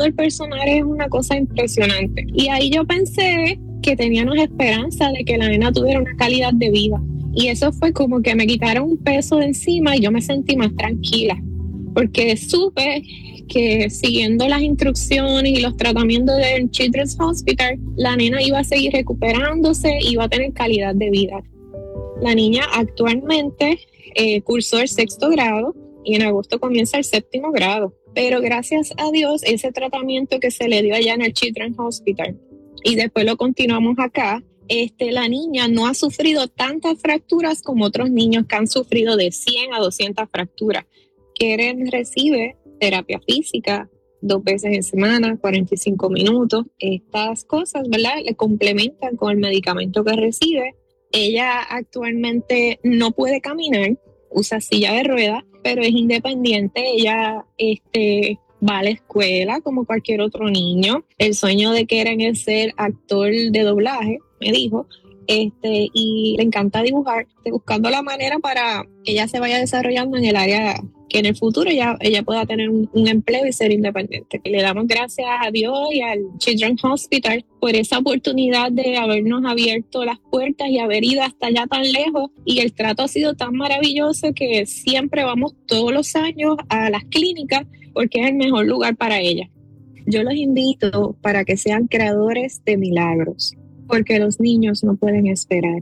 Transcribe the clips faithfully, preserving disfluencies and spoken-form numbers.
todo el personal es una cosa impresionante. Y ahí yo pensé que teníamos esperanza de que la nena tuviera una calidad de vida. Y eso fue como que me quitaron un peso de encima y yo me sentí más tranquila, porque supe que siguiendo las instrucciones y los tratamientos del Children's Hospital, la nena iba a seguir recuperándose y iba a tener calidad de vida. La niña actualmente eh, cursó el sexto grado y en agosto comienza el séptimo grado. Pero gracias a Dios, ese tratamiento que se le dio allá en el Children's Hospital y después lo continuamos acá, este, la niña no ha sufrido tantas fracturas como otros niños que han sufrido de cien a doscientas fracturas. Keren recibe terapia física dos veces en semana, cuarenta y cinco minutos. Estas cosas, ¿verdad?, le complementan con el medicamento que recibe. Ella actualmente no puede caminar, usa silla de ruedas, pero es independiente. Ella este, va a la escuela como cualquier otro niño. El sueño de Keren es ser actor de doblaje, me dijo, este, y le encanta dibujar, buscando la manera para que ella se vaya desarrollando en el área que en el futuro ella, ella pueda tener un, un empleo y ser independiente. Le damos gracias a Dios y al Children's Hospital por esa oportunidad de habernos abierto las puertas y haber ido hasta allá tan lejos, y el trato ha sido tan maravilloso que siempre vamos todos los años a las clínicas porque es el mejor lugar para ella. Yo los invito para que sean creadores de milagros, porque los niños no pueden esperar.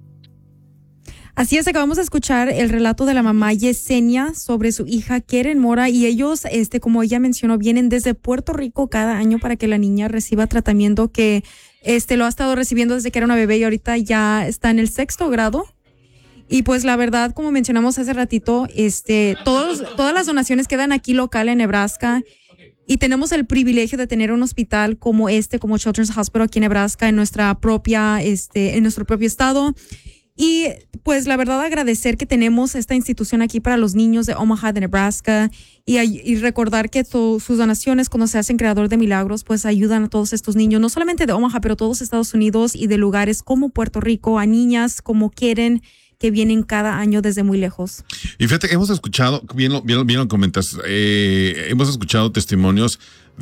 Así es, acabamos de escuchar el relato de la mamá Yesenia sobre su hija Keren Mora, y ellos, este, como ella mencionó, vienen desde Puerto Rico cada año para que la niña reciba tratamiento que este lo ha estado recibiendo desde que era una bebé y ahorita ya está en el sexto grado. Y pues la verdad, como mencionamos hace ratito, este, todos, todas las donaciones quedan aquí local en Nebraska. Y tenemos el privilegio de tener un hospital como este, como Children's Hospital aquí en Nebraska, en nuestra propia, este, en nuestro propio estado. Y pues la verdad agradecer que tenemos esta institución aquí para los niños de Omaha, de Nebraska, y, y recordar que to, sus donaciones cuando se hacen creador de milagros pues ayudan a todos estos niños, no solamente de Omaha, pero todos Estados Unidos y de lugares como Puerto Rico, a niñas como Keren, que vienen cada año desde muy lejos. Y fíjate, hemos escuchado, bien lo, bien, bien lo comentas, eh, hemos escuchado testimonios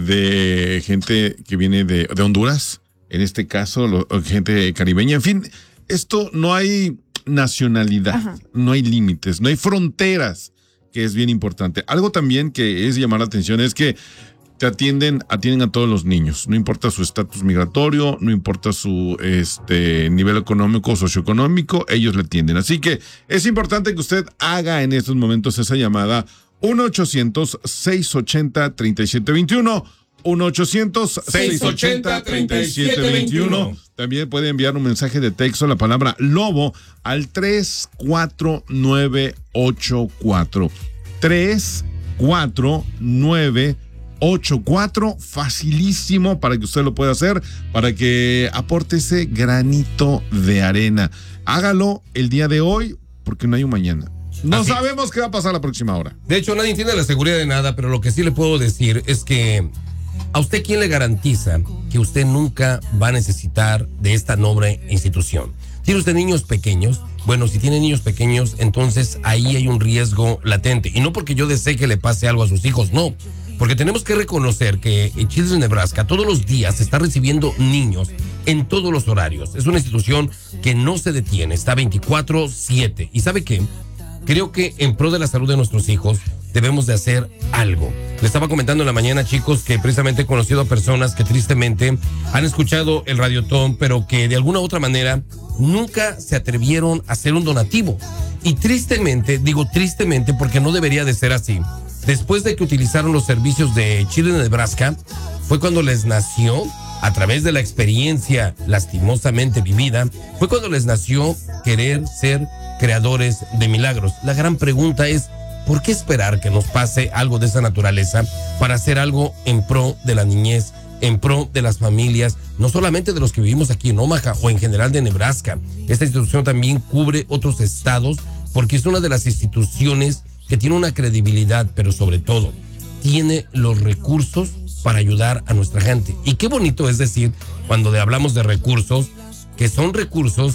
de gente que viene de, de Honduras, en este caso, lo, gente caribeña, en fin, esto no hay nacionalidad, ajá, no hay límites, no hay fronteras, que es bien importante. Algo también que es llamar la atención es que te atienden, atienden a todos los niños, no importa su estatus migratorio, no importa su este nivel económico o socioeconómico, ellos le atienden. Así que es importante que usted haga en estos momentos esa llamada uno ochocientos, seiscientos ochenta, treinta y siete veintiuno, uno ochocientos, seiscientos ochenta, treinta y siete veintiuno. También puede enviar un mensaje de texto, la palabra lobo, al tres cuatro nueve ocho cuatro. tres cuatro nueve ocho cuatro, facilísimo para que usted lo pueda hacer, para que aporte ese granito de arena. Hágalo el día de hoy, porque no hay un mañana. No Así sabemos es. qué va a pasar la próxima hora. De hecho, nadie tiene la seguridad de nada, pero lo que sí le puedo decir es que ¿a usted quién le garantiza que usted nunca va a necesitar de esta noble institución? ¿Tiene usted niños pequeños? Bueno, si tiene niños pequeños, entonces ahí hay un riesgo latente. Y no porque yo desee que le pase algo a sus hijos, no. Porque tenemos que reconocer que en Children's Nebraska todos los días está recibiendo niños en todos los horarios. Es una institución que no se detiene, está veinticuatro siete. ¿Y sabe qué? Creo que en pro de la salud de nuestros hijos debemos de hacer algo. Le estaba comentando en la mañana, chicos, que precisamente he conocido a personas que tristemente han escuchado el Radiotón, pero que de alguna u otra manera nunca se atrevieron a hacer un donativo. Y tristemente, digo tristemente porque no debería de ser así, después de que utilizaron los servicios de Children's Nebraska, fue cuando les nació, a través de la experiencia lastimosamente vivida, fue cuando les nació querer ser creadores de milagros. La gran pregunta es, ¿por qué esperar que nos pase algo de esa naturaleza para hacer algo en pro de la niñez, en pro de las familias, no solamente de los que vivimos aquí en Omaha o en general de Nebraska? Esta institución también cubre otros estados porque es una de las instituciones que tiene una credibilidad, pero sobre todo tiene los recursos para ayudar a nuestra gente. Y qué bonito es decir, cuando hablamos de recursos, que son recursos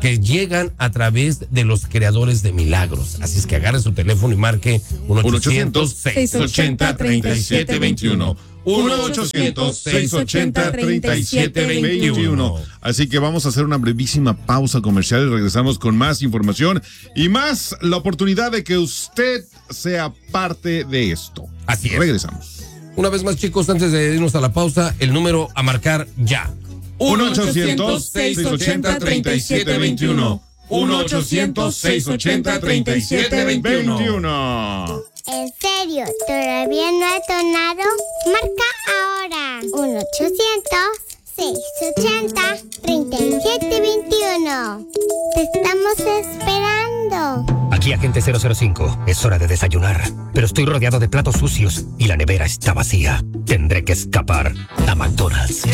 que llegan a través de los creadores de milagros. Así es que agarre su teléfono y marque uno ochocientos, seiscientos ochenta, treinta y siete veintiuno. uno ochocientos, seiscientos ochenta, treinta y siete veintiuno. Así que vamos a hacer una brevísima pausa comercial y regresamos con más información y más la oportunidad de que usted sea parte de esto. Así es. Regresamos. Una vez más, chicos, antes de irnos a la pausa, el número a marcar ya. uno ochocientos, seiscientos ochenta, treinta y siete veintiuno. uno ochocientos, seiscientos ochenta, treinta y siete veintiuno. ¿En serio? ¿Todavía no ha sonado? Marca ahora. uno ochocientos, seiscientos ochenta, treinta y siete veintiuno. Te estamos esperando. Aquí Agente cero cero cinco. Es hora de desayunar, pero estoy rodeado de platos sucios y la nevera está vacía. Tendré que escapar a McDonald's.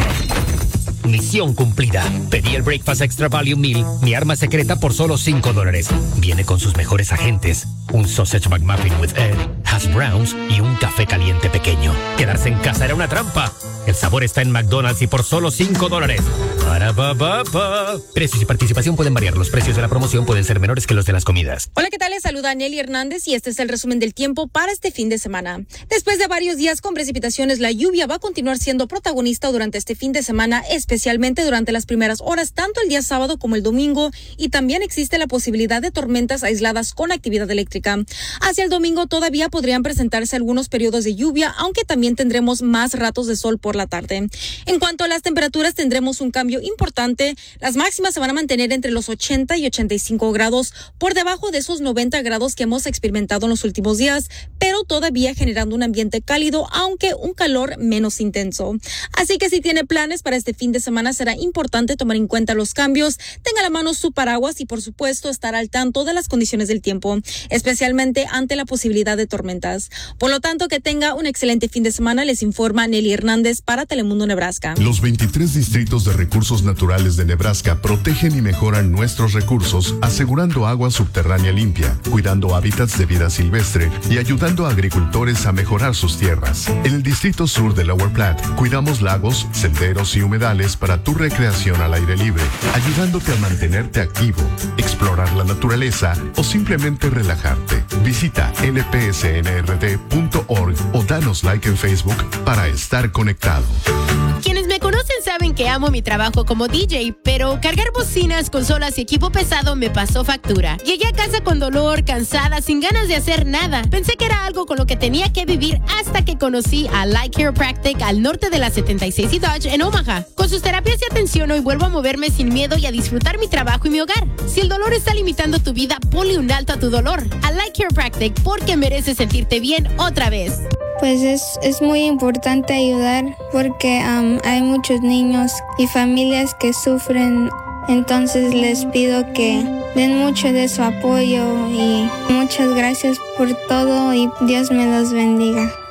Misión cumplida. Pedí el Breakfast Extra Value Meal, mi arma secreta, por solo cinco dólares. Viene con sus mejores agentes: un Sausage McMuffin with egg, hash browns y un café caliente pequeño. Quedarse en casa era una trampa. El sabor está en McDonald's y por solo cinco dólares. Para pa, pa, pa. Precios y participación pueden variar. Los precios de la promoción pueden ser menores que los de las comidas. Hola, ¿qué tal? Les saluda Nelly Hernández y este es el resumen del tiempo para este fin de semana. Después de varios días con precipitaciones, la lluvia va a continuar siendo protagonista durante este fin de semana, especialmente durante las primeras horas, tanto el día sábado como el domingo, y también existe la posibilidad de tormentas aisladas con actividad eléctrica. Hacia el domingo todavía podrían presentarse algunos periodos de lluvia, aunque también tendremos más ratos de sol por la tarde. En cuanto a las temperaturas, tendremos un cambio importante. Las máximas se van a mantener entre los ochenta y ochenta y cinco grados, por debajo de esos noventa grados que hemos experimentado en los últimos días, pero todavía generando un ambiente cálido, aunque un calor menos intenso. Así que si tiene planes para este fin de semana, será importante tomar en cuenta los cambios, tenga a la mano su paraguas y, por supuesto, estar al tanto de las condiciones del tiempo, especialmente ante la posibilidad de tormentas. Por lo tanto, que tenga un excelente fin de semana. Les informa Nelly Hernández para Telemundo Nebraska. Los veintitrés distritos de recursos naturales de Nebraska protegen y mejoran nuestros recursos, asegurando agua subterránea limpia, cuidando hábitats de vida silvestre y ayudando a agricultores a mejorar sus tierras. En el distrito sur de Lower Platte, cuidamos lagos, senderos y humedales para tu recreación al aire libre, ayudándote a mantenerte activo, explorar la naturaleza o simplemente relajarte. Visita n p s n r d punto org o danos like en Facebook para estar conectado. Quienes me conocen saben que amo mi trabajo como D J, pero cargar bocinas, consolas y equipo pesado me pasó factura. Llegué a casa con dolor, cansada, sin ganas de hacer nada. Pensé que era algo con lo que tenía que vivir hasta que conocí a Light Chiropractic al norte de la setenta y seis y Dodge en Omaha. Con sus terapias y atención hoy vuelvo a moverme sin miedo y a disfrutar mi trabajo y mi hogar. Si el dolor está limitando tu vida, ponle un alto a tu dolor. A Light Chiropractic, porque mereces sentirte bien otra vez. Pues es, es muy importante ayudar porque um, hay muchos niños y familias que sufren. Entonces les pido que den mucho de su apoyo y muchas gracias por todo y Dios me los bendiga.